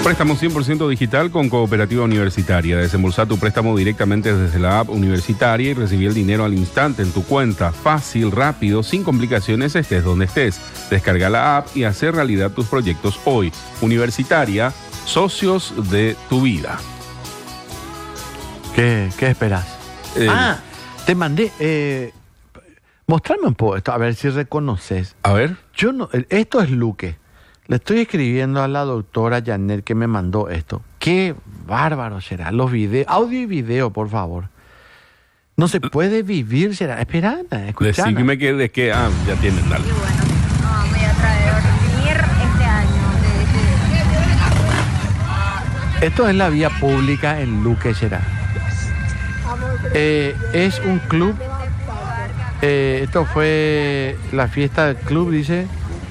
Préstamo 100% digital con Cooperativa Universitaria. Desembolsa tu préstamo directamente desde la app universitaria y recibir el dinero al instante en tu cuenta. Fácil, rápido, sin complicaciones, estés donde estés. Descarga la app y hacer realidad tus proyectos hoy. Universitaria, socios de tu vida. ¿Qué esperas? Te mandé... mostrame un poco esto, a ver si reconoces. A ver. Yo no, esto es Luque. Le estoy escribiendo a la doctora Janet que me mandó esto. Qué bárbaro será. Los videos, audio y video, por favor. No se puede vivir, será. Espera, escuchá. Decime que de qué. Ya tienen, dale. Y bueno, no, voy a traer dormir este año. Esto es la vía pública en Luque, será. Es un club. Esto fue la fiesta del club, dice.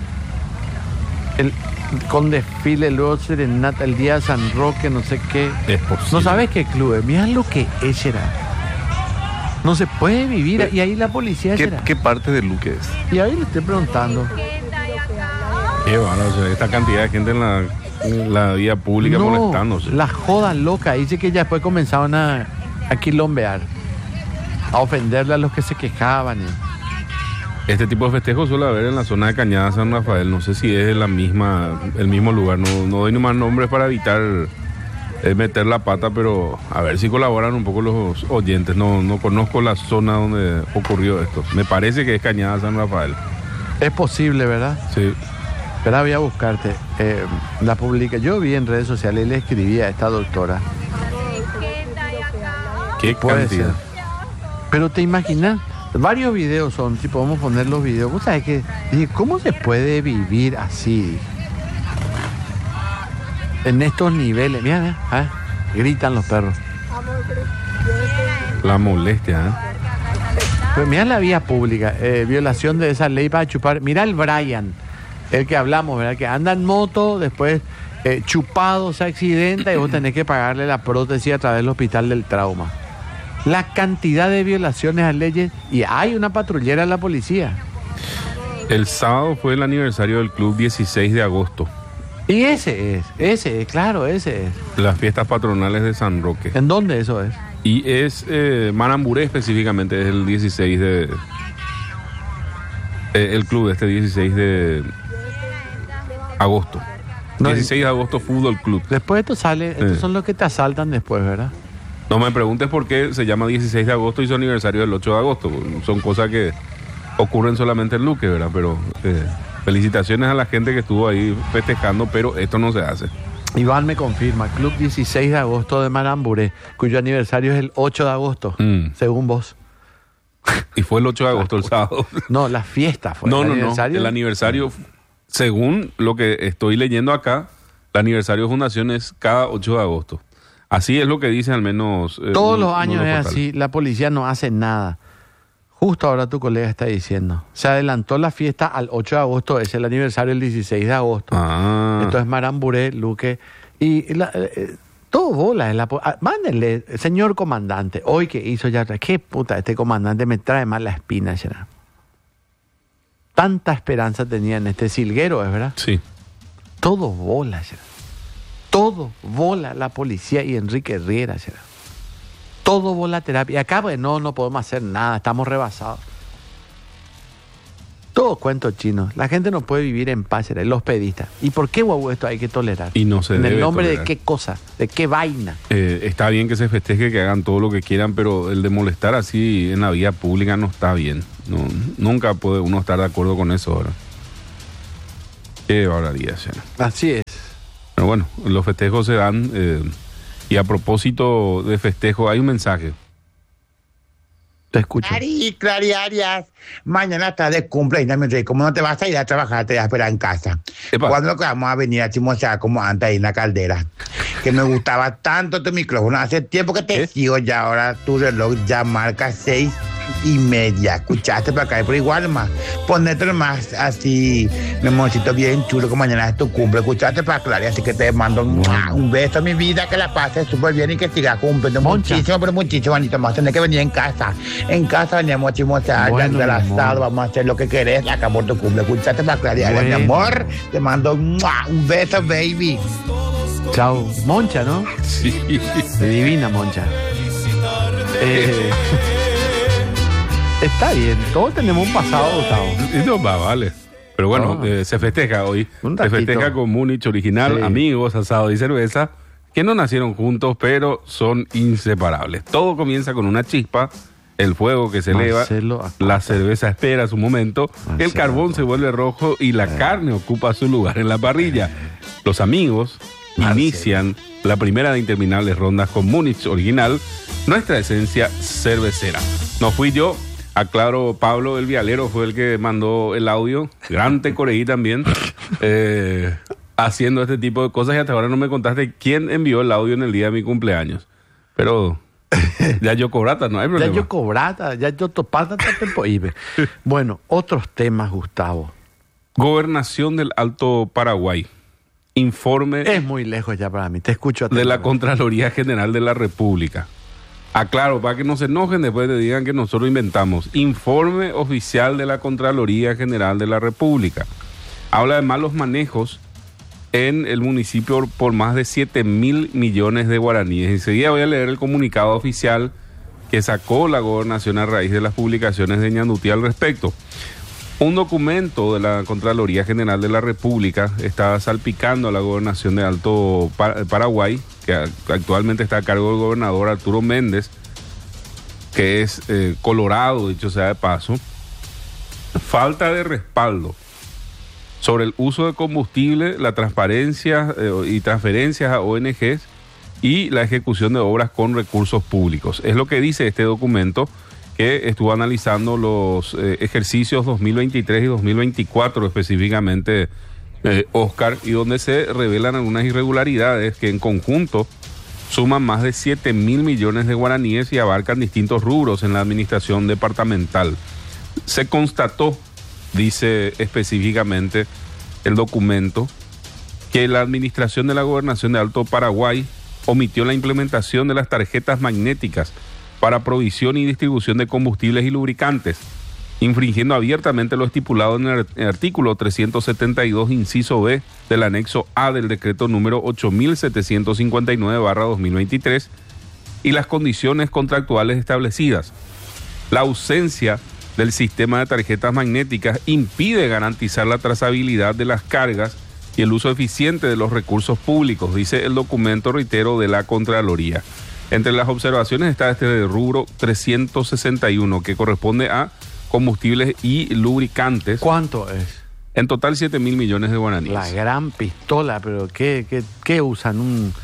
Con desfile, luego serenata, el día de San Roque, no sé qué. Es posible. No sabes qué club es. Mira lo que es, será. No se puede vivir. Y ahí la policía será. ¿Qué parte de Luque es? Y ahí le estoy preguntando. Qué bárbaro, esta cantidad de gente en la vía pública molestándose. La joda loca. Dice que ya después comenzaron a quilombear, a ofenderle a los que se quejaban. Este tipo de festejos suele haber en la zona de Cañada San Rafael. No sé si es el mismo lugar. No doy nomás nombres para evitar meter la pata, pero a ver si colaboran un poco los oyentes. No conozco la zona donde ocurrió esto. Me parece que es Cañada San Rafael. Es posible, ¿verdad? Sí. Espera, voy a buscarte. La publica. Yo vi en redes sociales y le escribí a esta doctora. ¿Qué cantidad? Pero te imaginas, varios videos son, si podemos poner los videos. ¿Vos sabés que? Dije, ¿cómo se puede vivir así? En estos niveles, mira, gritan los perros. La molestia, Pues mira la vía pública, violación de esa ley para chupar. Mira el Brian, el que hablamos, ¿verdad? Que anda en moto, después chupado, se accidenta y vos tenés que pagarle la prótesis a través del hospital del trauma. La cantidad de violaciones a leyes, y hay una patrullera en la policía. El sábado fue el aniversario del club 16 de agosto. Y ese es. Las fiestas patronales de San Roque. ¿En dónde eso es? Y es Maramburé específicamente, es el 16 de... el club de este 16 de agosto. No, 16 de agosto Fútbol Club. Después esto sale, estos son los que te asaltan después, ¿verdad? No me preguntes por qué se llama 16 de agosto y su aniversario el 8 de agosto. Son cosas que ocurren solamente en Luque, ¿verdad? Pero felicitaciones a la gente que estuvo ahí festejando, pero esto no se hace. Iván me confirma, Club 16 de agosto de Maramburé, cuyo aniversario es el 8 de agosto, según vos. Y fue el 8 de agosto el sábado. No, la fiesta fue. No. El aniversario, según lo que estoy leyendo acá, el aniversario de fundación es cada 8 de agosto. Así es lo que dicen al menos... Todos los años es así, la policía no hace nada. Justo ahora tu colega está diciendo. Se adelantó la fiesta al 8 de agosto, es el aniversario del 16 de agosto. Esto es Maramburé, Luque. Y todo bola. Mándenle, señor comandante, hoy que hizo ya... ¿Qué puta? Este comandante me trae mal la espina, ¿será? Tanta esperanza tenía en este silguero, ¿es verdad? Sí. Todo bola, ¿será? Todo bola la policía y Enrique Riera, ¿será? Todo bola terapia. Y acá, pues, no podemos hacer nada, estamos rebasados. Todo cuento chino. La gente no puede vivir en paz, ¿será? Los pedistas. ¿Y por qué, guau, esto hay que tolerar? Y no se ¿En debe el nombre tolerar. de qué cosa? ¿De qué vaina? Está bien que se festeje, que hagan todo lo que quieran, pero el de molestar así en la vía pública no está bien. Nunca puede uno estar de acuerdo con eso ahora. Qué barbaridad, ¿será? Así es. Pero bueno, los festejos se dan. Y a propósito de festejo, hay un mensaje. Te escucho. Clary Arias, mañana está de cumpleaños, mi rey. Como no te vas a ir a trabajar, te voy a esperar en casa. Epa. ¿Cuándo vamos a venir a chismosear como antes ahí en la caldera? Que me gustaba tanto tu micrófono. Hace tiempo que te sigo ya. Ahora tu reloj ya marca 6:30. Escuchaste para acá, pero igual más. Ponete más así, mi amorcito, bien chulo, que mañana es tu cumple. Escuchaste para Clary, así que te mando un beso, mi vida, que la pases súper bien y que sigas cumpliendo muchísimo, pero muchísimo, bonito. Más tener que venir en casa. En casa veníamos a chismosear, Bueno, ya mi amor. asado, vamos a hacer lo que querés, acá por tu cumple. Escuchaste para Clary, Bueno. mi amor, te mando un beso, baby. Chao. Moncha, ¿no? Sí. Divina Moncha. Está bien, todos tenemos un pasado, Gustavo. No, vale. Pero bueno, se festeja hoy. Se festeja con Múnich original, sí. Amigos, asado y cerveza, que no nacieron juntos, pero son inseparables. Todo comienza con una chispa, el fuego que se eleva, la cerveza espera su momento, el carbón se vuelve rojo y la carne ocupa su lugar en la parrilla. Los amigos inician la primera de interminables rondas con Múnich original, nuestra esencia cervecera. No fui yo. Aclaro, Pablo el Vialero fue el que mandó el audio, gran Tecoreí también, haciendo este tipo de cosas, y hasta ahora no me contaste quién envió el audio en el día de mi cumpleaños. Pero ya yo cobrata, no hay problema. Ya yo cobrata, ya yo topata, Bueno, otros temas, Gustavo. Gobernación del Alto Paraguay. Informe. Es muy lejos ya para mí, te escucho. De la Contraloría General de la República. Aclaro, para que no se enojen después te digan que nosotros inventamos. Informe oficial de la Contraloría General de la República. Habla de malos manejos en el municipio por más de 7.000 millones de guaraníes. Enseguida voy a leer el comunicado oficial que sacó la gobernación a raíz de las publicaciones de Ñandutí al respecto. Un documento de la Contraloría General de la República está salpicando a la gobernación de Alto Paraguay, que actualmente está a cargo del gobernador Arturo Méndez, que es colorado, dicho sea de paso. Falta de respaldo sobre el uso de combustible, la transparencia y transferencias a ONGs y la ejecución de obras con recursos públicos. Es lo que dice este documento, que estuvo analizando los ejercicios 2023 y 2024 específicamente, Oscar, y donde se revelan algunas irregularidades que en conjunto suman más de 7.000 millones de guaraníes y abarcan distintos rubros en la administración departamental. Se constató, dice específicamente el documento, que la administración de la Gobernación de Alto Paraguay omitió la implementación de las tarjetas magnéticas para provisión y distribución de combustibles y lubricantes, infringiendo abiertamente lo estipulado en el artículo 372, inciso B, del anexo A del decreto número 8.759/2023 y las condiciones contractuales establecidas. La ausencia del sistema de tarjetas magnéticas impide garantizar la trazabilidad de las cargas y el uso eficiente de los recursos públicos, dice el documento, reitero, de la Contraloría. Entre las observaciones está este rubro 361, que corresponde a combustibles y lubricantes. ¿Cuánto es? En total 7.000 millones de guaraníes. La gran pistola, pero ¿qué usan? ¿Un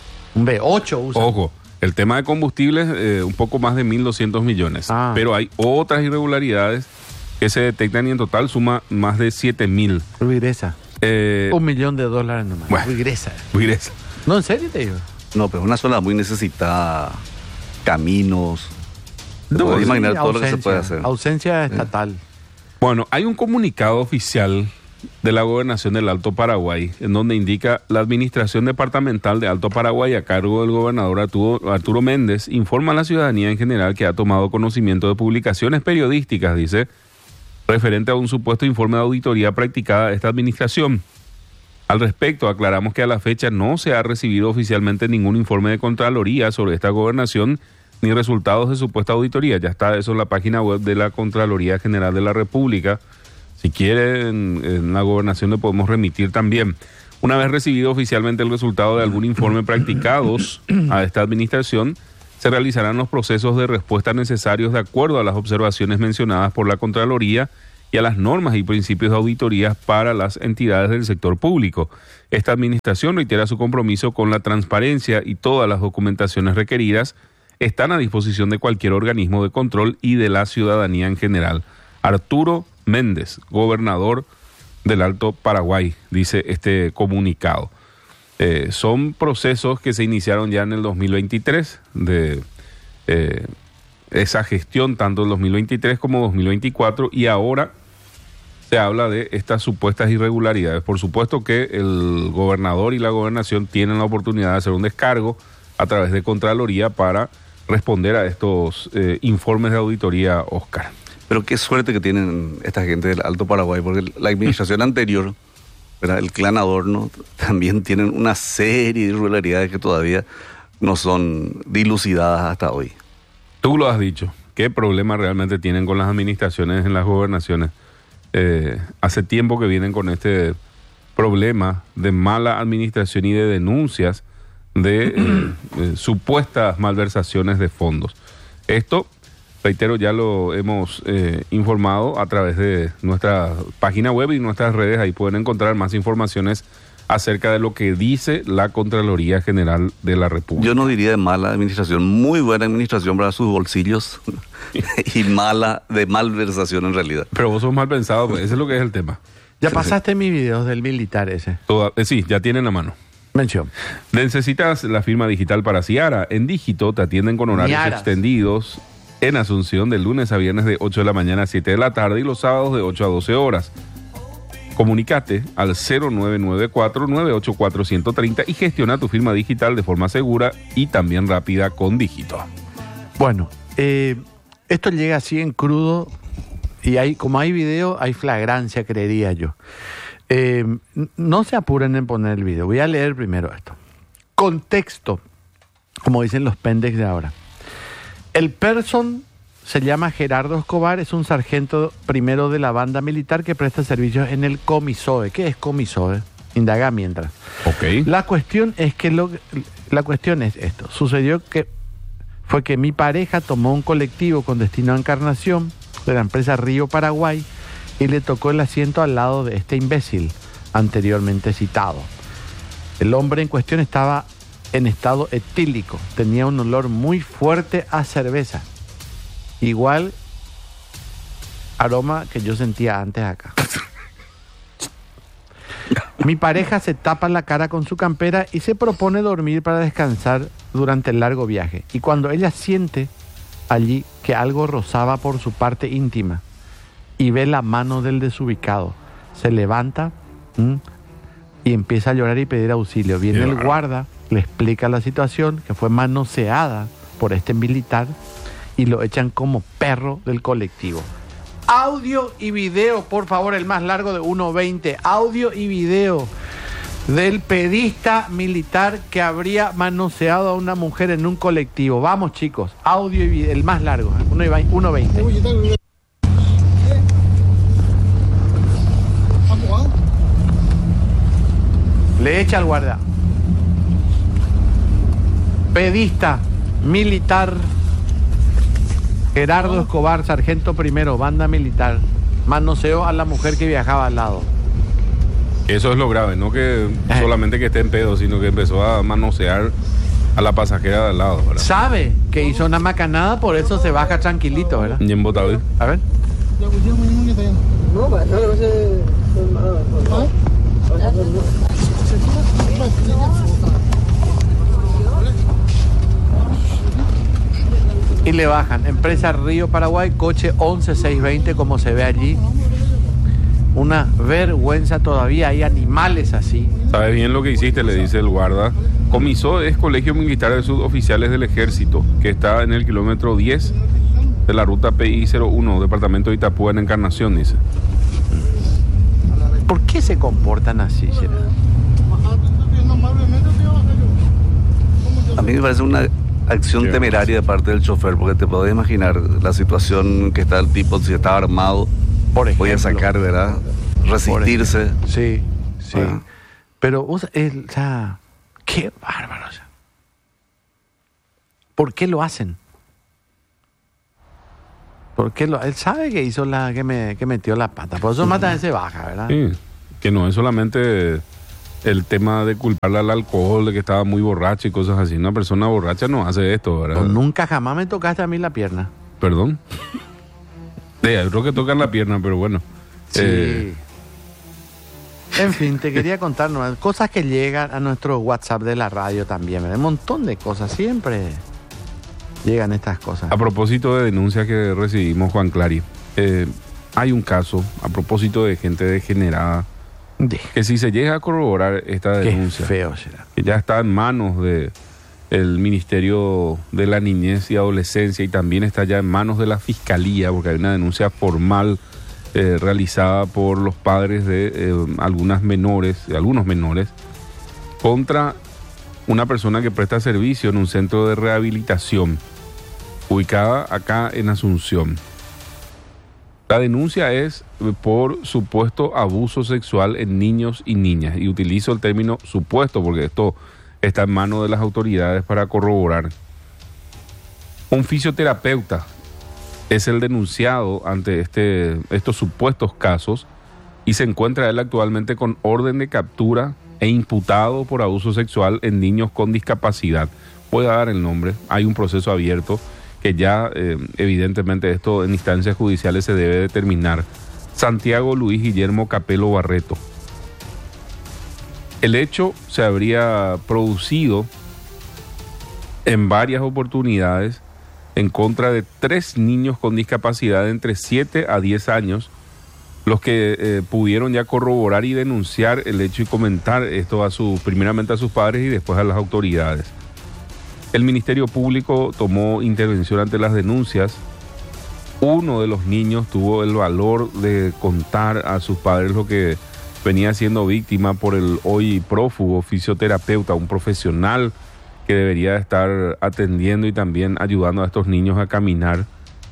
V8 usan? Ojo, el tema de combustibles, un poco más de 1.200 millones. Pero hay otras irregularidades que se detectan y en total suma más de 7.000. Ruigresa. $1 millón nomás. Bueno, Ruigresa. No, en serio te digo. No, pero es una zona muy necesitada, caminos. No puedes imaginar todo lo que se puede hacer. Ausencia estatal. Bueno, hay un comunicado oficial de la Gobernación del Alto Paraguay, en donde indica: la Administración Departamental de Alto Paraguay, a cargo del gobernador Arturo Méndez, informa a la ciudadanía en general que ha tomado conocimiento de publicaciones periodísticas, dice, referente a un supuesto informe de auditoría practicada de esta administración. Al respecto, aclaramos que a la fecha no se ha recibido oficialmente ningún informe de Contraloría sobre esta gobernación ni resultados de supuesta auditoría. Ya está eso en la página web de la Contraloría General de la República. Si quieren, en la gobernación le podemos remitir también. Una vez recibido oficialmente el resultado de algún informe practicados a esta administración, se realizarán los procesos de respuesta necesarios de acuerdo a las observaciones mencionadas por la Contraloría y a las normas y principios de auditorías para las entidades del sector público. Esta administración reitera su compromiso con la transparencia y todas las documentaciones requeridas están a disposición de cualquier organismo de control y de la ciudadanía en general. Arturo Méndez, gobernador del Alto Paraguay, dice este comunicado. Son procesos que se iniciaron ya en el 2023, de esa gestión tanto en 2023 como 2024, y ahora se habla de estas supuestas irregularidades. Por supuesto que el gobernador y la gobernación tienen la oportunidad de hacer un descargo a través de Contraloría para responder a estos informes de auditoría, Oscar. Pero qué suerte que tienen esta gente del Alto Paraguay, porque la administración anterior ¿verdad? El clan Adorno también tienen una serie de irregularidades que todavía no son dilucidadas hasta hoy. Tú lo has dicho. ¿Qué problema realmente tienen con las administraciones en las gobernaciones? Hace tiempo que vienen con este problema de mala administración y de denuncias de supuestas malversaciones de fondos. Esto, reitero, ya lo hemos informado a través de nuestra página web y nuestras redes. Ahí pueden encontrar más informaciones acerca de lo que dice la Contraloría General de la República. Yo no diría de mala administración, muy buena administración para sus bolsillos y de malversación en realidad. Pero vos sos mal pensado, pues ese es lo que es el tema. Ya pasaste mis videos del militar ese. Sí, ya tienen a mano. Mención. Necesitas la firma digital para Ciara. En Dígito te atienden con horarios extendidos en Asunción de lunes a viernes de 8 de la mañana a 7 de la tarde y los sábados de 8 a 12 horas. Comunícate al 0994-984-130 y gestiona tu firma digital de forma segura y también rápida con Dígito. Bueno, esto llega así en crudo y como hay video, hay flagrancia, creería yo. No se apuren en poner el video. Voy a leer primero esto. Contexto, como dicen los pendex de ahora. El person se llama Gerardo Escobar, es un sargento primero de la banda militar que presta servicios en el Comisoe. ¿Qué es Comisoe? Indaga mientras. Ok. La cuestión es esto. Sucedió que mi pareja tomó un colectivo con destino a Encarnación de la empresa Río Paraguay y le tocó el asiento al lado de este imbécil anteriormente citado. El hombre en cuestión estaba en estado etílico, tenía un olor muy fuerte a cerveza, igual aroma que yo sentía antes acá. Mi pareja se tapa la cara con su campera y se propone dormir para descansar durante el largo viaje. Y cuando ella siente allí que algo rozaba por su parte íntima y ve la mano del desubicado, se levanta y empieza a llorar y pedir auxilio. Viene el guarda, le explica la situación, que fue manoseada por este militar y lo echan como perro del colectivo. Audio y video, por favor, el más largo de 1:20. Audio y video del pedista militar que habría manoseado a una mujer en un colectivo. Vamos, chicos, audio y video, el más largo, 1:20. Le echa al guarda. Pedista militar Gerardo Escobar, sargento primero, banda militar, manoseó a la mujer que viajaba al lado. Eso es lo grave, no que solamente que esté en pedo, sino que empezó a manosear a la pasajera de al lado, ¿verdad? Sabe que hizo una macanada, por eso se baja tranquilito, ¿verdad? Y en Botaví. A ver. Y le bajan. Empresa Río Paraguay, coche 11620, como se ve allí. Una vergüenza todavía, hay animales así. ¿Sabes bien lo que hiciste? Le dice el guarda. Comiso es Colegio Militar de Suboficiales del Ejército, que está en el kilómetro 10 de la ruta PI-01, departamento de Itapúa, en Encarnación, dice. ¿Por qué se comportan así, será? A mí me parece una acción temeraria de parte del chofer, porque te puedes imaginar la situación que está el tipo, si estaba armado, por ejemplo, podía sacar, ¿verdad? Resistirse. Sí, sí. Bueno. Pero, o sea, qué bárbaro. O sea. ¿Por qué lo hacen? Él sabe que hizo que metió la pata, por eso más también se baja, ¿verdad? Sí, que no es solamente el tema de culparle al alcohol, de que estaba muy borracho y cosas así. Una persona borracha no hace esto, ¿verdad? Pues nunca jamás me tocaste a mí la pierna. ¿Perdón? Creo que tocan la pierna, pero bueno. Sí. En fin, te quería contar cosas que llegan a nuestro WhatsApp de la radio también, ¿verdad? Un montón de cosas, siempre llegan estas cosas. A propósito de denuncias que recibimos, Juan Clary, hay un caso, a propósito de gente degenerada, que si se llega a corroborar esta denuncia, qué feo será, que ya está en manos del Ministerio de la Niñez y Adolescencia y también está ya en manos de la Fiscalía, porque hay una denuncia formal realizada por los padres de algunos menores contra una persona que presta servicio en un centro de rehabilitación ubicada acá en Asunción. La denuncia es por supuesto abuso sexual en niños y niñas, y utilizo el término supuesto porque esto está en manos de las autoridades para corroborar. Un fisioterapeuta es el denunciado ante estos supuestos casos y se encuentra él actualmente con orden de captura e imputado por abuso sexual en niños con discapacidad. Voy a dar el nombre, hay un proceso abierto que ya evidentemente esto en instancias judiciales se debe determinar. Santiago Luis Guillermo Capelo Barreto. El hecho se habría producido en varias oportunidades en contra de 3 niños con discapacidad de entre 7 a 10 años, los que pudieron ya corroborar y denunciar el hecho y comentar esto primeramente a sus padres y después a las autoridades. El Ministerio Público tomó intervención ante las denuncias. Uno de los niños tuvo el valor de contar a sus padres lo que venía siendo víctima por el hoy prófugo fisioterapeuta, un profesional que debería estar atendiendo y también ayudando a estos niños a caminar.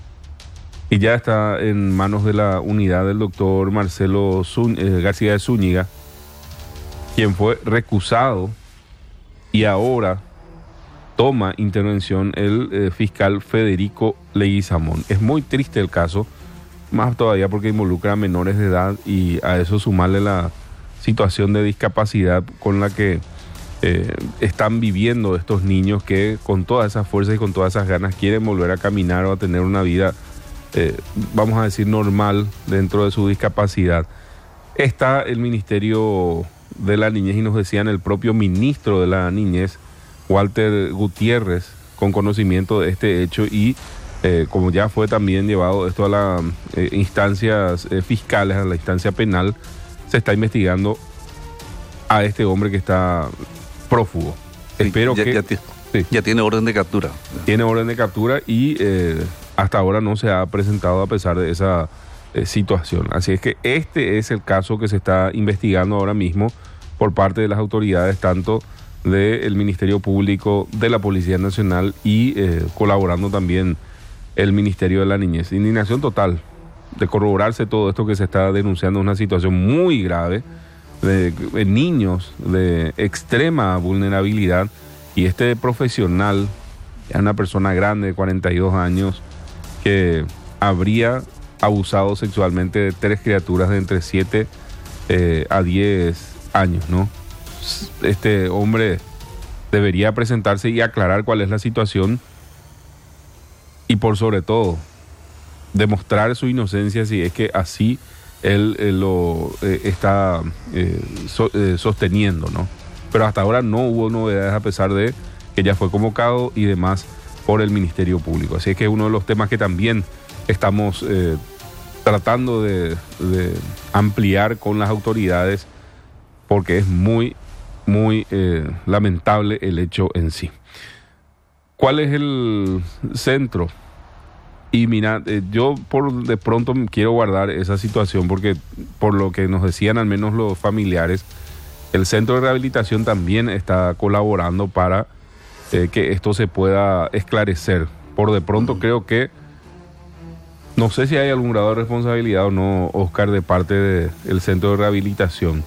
Y ya está en manos de la unidad del doctor Marcelo García de Zúñiga, quien fue recusado, y ahora toma intervención el fiscal Federico Leguizamón. Es muy triste el caso, más todavía porque involucra a menores de edad y a eso sumarle la situación de discapacidad con la que están viviendo estos niños que con todas esas fuerzas y con todas esas ganas quieren volver a caminar o a tener una vida, vamos a decir, normal dentro de su discapacidad. Está el Ministerio de la Niñez y nos decían el propio ministro de la Niñez, Walter Gutiérrez, con conocimiento de este hecho y como ya fue también llevado esto a las instancias fiscales, a la instancia penal, se está investigando a este hombre que está prófugo. Sí, Espero ya tiene orden de captura. Tiene orden de captura y hasta ahora no se ha presentado a pesar de esa situación. Así es que este es el caso que se está investigando ahora mismo por parte de las autoridades, tanto del Ministerio Público, de la Policía Nacional y colaborando también el Ministerio de la Niñez. Indignación total de corroborarse todo esto que se está denunciando, una situación muy grave de niños de extrema vulnerabilidad, y este profesional es una persona grande de 42 años que habría abusado sexualmente de 3 criaturas de entre 7 a 10 años, ¿no? Este hombre debería presentarse y aclarar cuál es la situación y por sobre todo demostrar su inocencia si es que así él lo está sosteniendo, ¿no? Pero hasta ahora no hubo novedades a pesar de que ya fue convocado y demás por el Ministerio Público. Así es que es uno de los temas que también estamos tratando de ampliar con las autoridades porque es muy lamentable el hecho en sí. ¿Cuál es el centro? Y mira, yo de pronto quiero guardar esa situación porque por lo que nos decían al menos los familiares, el centro de rehabilitación también está colaborando para que esto se pueda esclarecer. Por de pronto creo que, no sé si hay algún grado de responsabilidad o no, Oscar, de parte del centro de rehabilitación.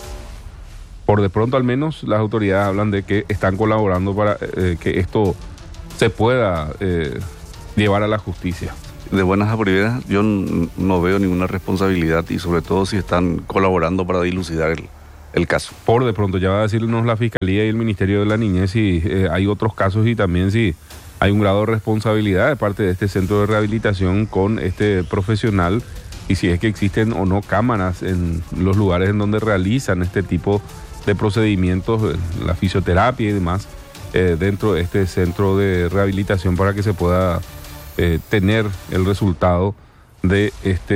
Por de pronto al menos las autoridades hablan de que están colaborando para que esto se pueda llevar a la justicia. De buenas a primeras, yo no veo ninguna responsabilidad y sobre todo si están colaborando para dilucidar el caso. Por de pronto ya va a decirnos la Fiscalía y el Ministerio de la Niñez si hay otros casos y también si hay un grado de responsabilidad de parte de este centro de rehabilitación con este profesional y si es que existen o no cámaras en los lugares en donde realizan este tipo de procedimientos, la fisioterapia y demás, dentro de este centro de rehabilitación para que se pueda tener el resultado de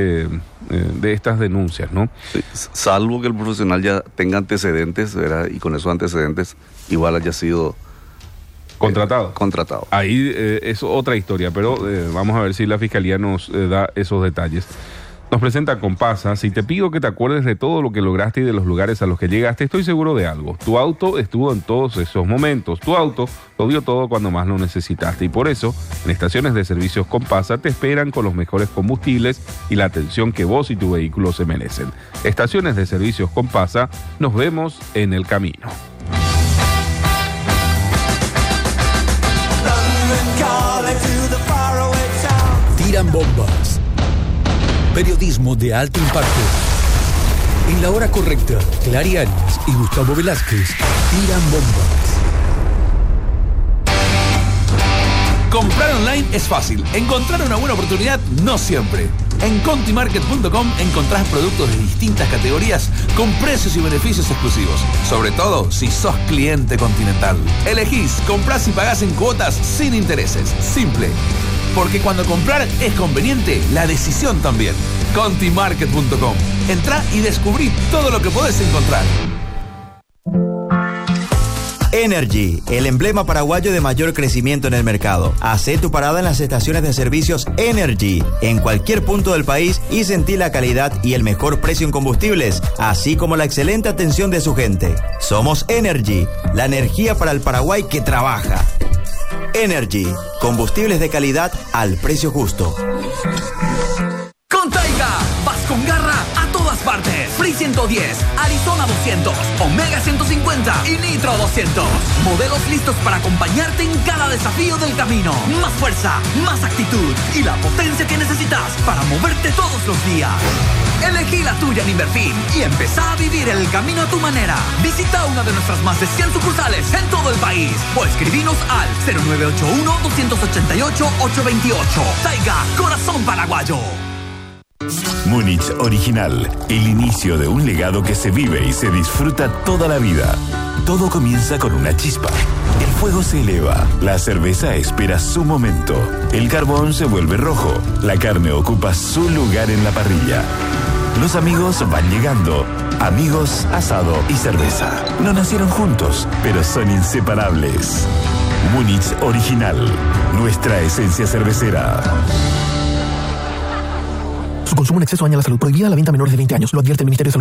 estas denuncias, ¿no? Sí, salvo que el profesional ya tenga antecedentes, ¿verdad? Y con esos antecedentes igual haya sido contratado. Ahí es otra historia, pero vamos a ver si la Fiscalía nos da esos detalles. Nos presenta Compasa. Si te pido que te acuerdes de todo lo que lograste y de los lugares a los que llegaste, estoy seguro de algo. Tu auto estuvo en todos esos momentos. Tu auto lo dio todo cuando más lo necesitaste. Y por eso, en estaciones de servicios Compasa te esperan con los mejores combustibles y la atención que vos y tu vehículo se merecen. Estaciones de servicios Compasa, nos vemos en el camino. Tiran bombas. Periodismo de alto impacto. En la hora correcta, Clary Arias y Gustavo Velázquez tiran bombas. Comprar online es fácil. Encontrar una buena oportunidad no siempre. En contimarket.com encontrás productos de distintas categorías con precios y beneficios exclusivos. Sobre todo si sos cliente Continental. Elegís, comprás y pagás en cuotas sin intereses. Simple. Porque cuando comprar es conveniente, la decisión también. Contimarket.com. Entrá y descubrí todo lo que podés encontrar. Energy, el emblema paraguayo de mayor crecimiento en el mercado. Hacé tu parada en las estaciones de servicios Energy, en cualquier punto del país, y sentí la calidad y el mejor precio en combustibles, así como la excelente atención de su gente. Somos Energy, la energía para el Paraguay que trabaja. Energy, combustibles de calidad al precio justo. Con Taiga, vas con garra a todas partes. Free 110, Arizona 200, Omega 150 y Nitro 200. Modelos listos para acompañarte en cada desafío del camino. Más fuerza, más actitud y la potencia que necesitas para moverte todos los días. Elegí la tuya en Inverfin y empezá a vivir el camino a tu manera. Visita una de nuestras más de 100 sucursales en todo el país o escribinos al 0981-288-828. Taiga, corazón paraguayo. Múnich Original, el inicio de un legado que se vive y se disfruta toda la vida. Todo comienza con una chispa. El fuego se eleva, la cerveza espera su momento, el carbón se vuelve rojo, la carne ocupa su lugar en la parrilla. Los amigos van llegando. Amigos, asado y cerveza. No nacieron juntos, pero son inseparables. Múnich Original, nuestra esencia cervecera. Su consumo en exceso daña la salud. Prohibida la venta a menores de 20 años. Lo advierte el Ministerio de Salud.